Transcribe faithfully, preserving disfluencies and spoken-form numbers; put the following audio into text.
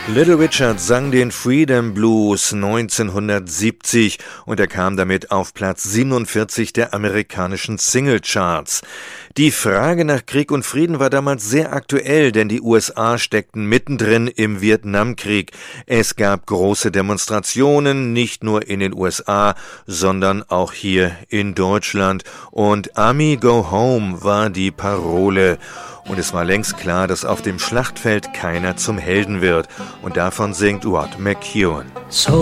Little Richard sang den Freedom Blues neunzehnhundertsiebzig und er kam damit auf Platz siebenundvierzig der amerikanischen Singlecharts. Die Frage nach Krieg und Frieden war damals sehr aktuell, denn die U S A steckten mittendrin im Vietnamkrieg. Es gab große Demonstrationen, nicht nur in den U S A, sondern auch hier in Deutschland. Und Army Go Home war die Parole. Und es war längst klar, dass auf dem Schlachtfeld keiner zum Helden wird. Und davon singt Rod McKuen. So